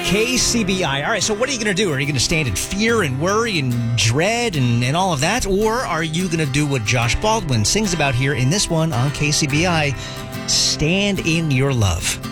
KCBI. All right, so what are you going to do? Are you going to stand in fear and worry and dread and all of that? Or are you going to do what Josh Baldwin sings about here in this one on KCBI? Stand in your love.